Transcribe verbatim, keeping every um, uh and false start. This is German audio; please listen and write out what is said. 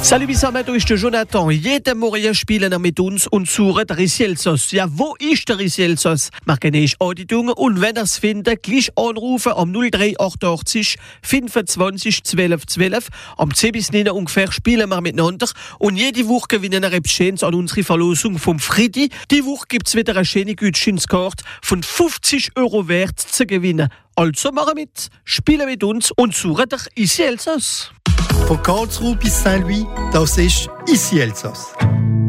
Salut zusammen, du ist der Jonathan. Jeden Morgen spielen wir mit uns und suchen den Risielsos. Ja, wo ist der Risielsos? Machen eine Auditung und wenn ihr es findet, gleich anrufen am null drei achtundachtzig fünfundzwanzig zwölf zwölf. Am zehn bis neun ungefähr spielen wir miteinander und jede Woche gewinnen wir etwas Schönes an unsere Verlosung vom Friedi. Die Woche gibt es wieder eine schöne Gutscheinskarte von fünfzig Euro wert zu gewinnen. Also machen mit, spielen mit uns und suchen den Risielsos. Von Karlsruhe bis Saint-Louis, das ist Ici Elsass.